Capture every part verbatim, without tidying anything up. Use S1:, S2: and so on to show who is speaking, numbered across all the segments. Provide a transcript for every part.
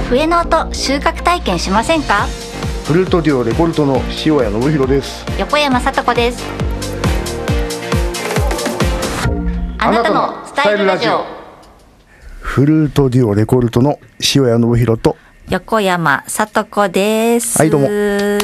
S1: 笛の音収穫体験しませんか？
S2: フルートデュオレコルトの塩谷信弘です。
S1: 横山さと子です。あなたのスタイルラジオ。
S2: フルートデュオレコルトの塩谷信弘と
S1: 横山さと子です。
S2: はい、どうも。い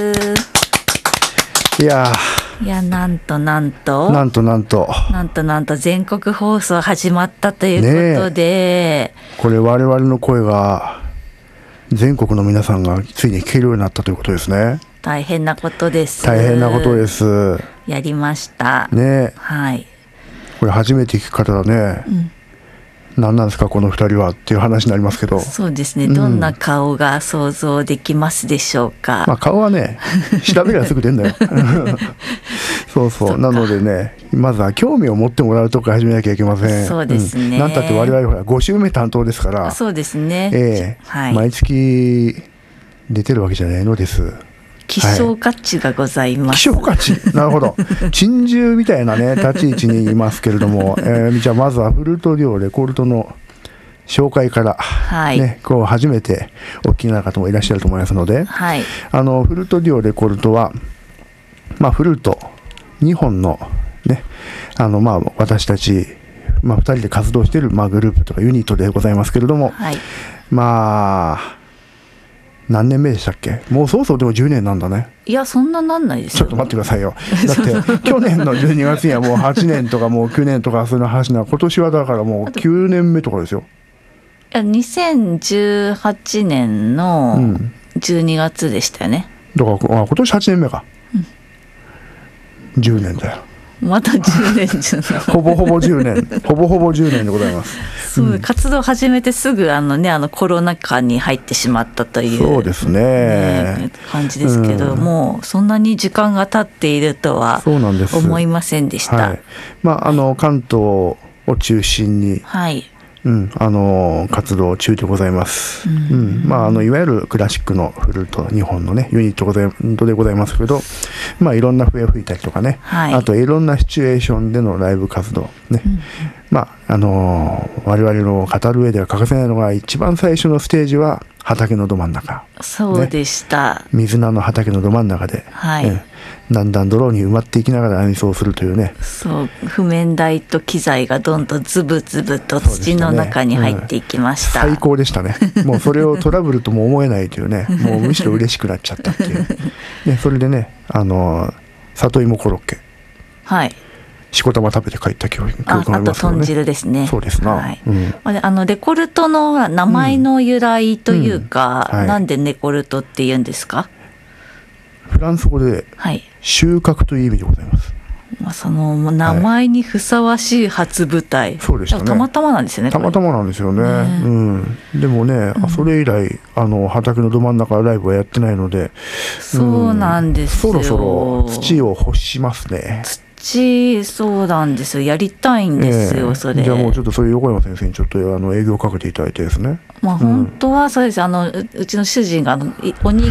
S2: や
S1: いやなんとなんと
S2: なんとなんと
S1: なんとなんと全国放送始まったということで、
S2: ね、これ我々の声が全国の皆さんがついに聞けるようになったということですね。
S1: 大変なことです。
S2: 大変なことです。
S1: やりました
S2: ね。
S1: はい。
S2: これ初めて聞く方だね、うん、何なんですかこの二人はっていう話になりますけど、
S1: そうですね、どんな顔が想像できますでしょうか。
S2: うん、まあ、顔はね調べればすぐ出るんだよそうそう、なのでね、まずは興味を持ってもらうとこから始めなきゃいけません。
S1: そうですね、
S2: うん、なんたって我々ほらご週目担当ですから。
S1: そうですね、
S2: えー
S1: はい、
S2: 毎月出てるわけじゃないのです。
S1: 希少価値がございます、
S2: はい、希少価値、なるほど珍獣みたいなね立ち位置にいますけれども、えー、じゃあまずはフルートデュオレコルトの紹介から、
S1: はい
S2: ね、こう初めてお聞きになる方もいらっしゃると思いますので、
S1: はい、
S2: あのフルートデュオレコルトは、まあ、フルートにほんの、ね、あのまあ私たち、まあ、ふたりで活動している、まあ、グループとかユニットでございますけれども、
S1: はい、
S2: まあ何年目でしたっけ？もうそろそろでもじゅうねんなんだね。
S1: いやそんななんないですよ。
S2: ちょっと待ってくださいよ。だって去年のじゅうにがつにはもうはちねんとかもうきゅうねんとかそういう話な、今年はだからもうきゅうねんめとかですよ。
S1: いやにせんじゅうはちねんのじゅうにがつでしたよね、
S2: うん、だからあ今年はちねんめか、うん、じゅうねんだよ。
S1: またじゅうねんじゃない
S2: ほぼほぼじゅうねんほぼほぼじゅうねんでございます。
S1: そう、
S2: うん、
S1: 活動始めてすぐあの、ね、あのコロナ禍に入ってしまったという、
S2: そうです ね,
S1: ね感じですけど、うん、もうそんなに時間が経っているとは思いませんでした。
S2: はい、まあ、あの関東を中心に、
S1: はい
S2: うん、あの活動中でございます、うんうんまあ、あのいわゆるクラシックのフルートにほんのねユニットございでございますけど、まあ、いろんな笛を吹いたりとかね、はい、あといろんなシチュエーションでのライブ活動ね、うんまああのー、我々の語る上では欠かせないのが、一番最初のステージは畑のど真ん中、
S1: そうでした、
S2: ね、水菜の畑のど真ん中で、
S1: はい
S2: ね、だんだん泥に埋まっていきながら演奏するというね。
S1: そう、譜面台と機材がどんどんズブズブと土の中に入っていきました、
S2: ねうん、最高でしたね。もうそれをトラブルとも思えないというねもうむしろ嬉しくなっちゃったっていう、ね、それでね、あの里芋コロッケ、
S1: はい
S2: しこたま食べて帰った記憶がありますけどね。
S1: あと豚汁ですね。
S2: そうですな、
S1: はいうん、あのレコルトの名前の由来というか、うんうんはい、なんでレコルトって言うんですか？
S2: フランス語で収穫という意味でございます、
S1: まあ、その名前にふさわしい初舞台、はい、
S2: そうでしたね。
S1: たまたまなんですよね。
S2: たまたまなんですよね、ねうん、でもね、うん、それ以来あの畑のど真ん中ライブはやってないので、
S1: そうなんですよ、
S2: うん、そろそろ土を欲しますね。
S1: そうなんですよ、やりたいんですよ、えー、それ。
S2: じゃあもうちょっとそういう横山先生にちょっとあの営業をかけていただいてですね。
S1: まあ、本当はそうです、うん、あのうちの主人があのおに